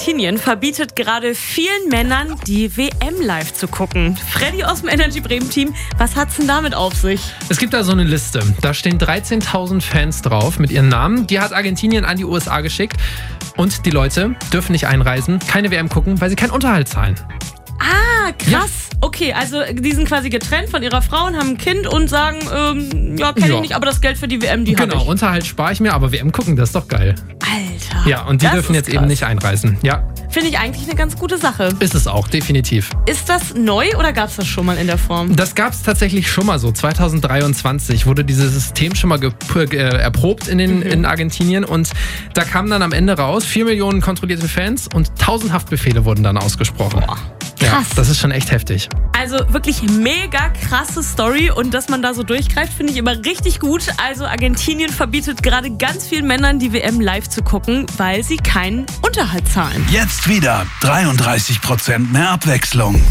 Argentinien verbietet gerade vielen Männern, die WM live zu gucken. Freddy aus dem Energy Bremen Team, was hat's denn damit auf sich? Es gibt da so eine Liste. Da stehen 13.000 Fans drauf mit ihren Namen. Die hat Argentinien an die USA geschickt. Und die Leute dürfen nicht einreisen, keine WM gucken, weil sie keinen Unterhalt zahlen. Ah, krass. Ja. Okay, also die sind quasi getrennt von ihrer Frau und haben ein Kind und sagen, kenne ich nicht, aber das Geld für die WM, die habe ich. Genau, Unterhalt spare ich mir, aber WM gucken, das ist doch geil. Alter. Ja, und die dürfen jetzt eben nicht einreisen. Ja. Finde ich eigentlich eine ganz gute Sache. Ist es auch, definitiv. Ist das neu oder gab es das schon mal in der Form? Das gab es tatsächlich schon mal so. 2023 wurde dieses System schon mal erprobt in Argentinien und da kam dann am Ende raus, 4 Millionen kontrollierte Fans und 1000 Haftbefehle wurden dann ausgesprochen. Boah. Krass. Ja, das ist schon echt heftig. Also wirklich mega krasse Story und dass man da so durchgreift, finde ich immer richtig gut. Also Argentinien verbietet gerade ganz vielen Männern die WM live zu gucken, weil sie keinen Unterhalt zahlen. Jetzt wieder 33% mehr Abwechslung.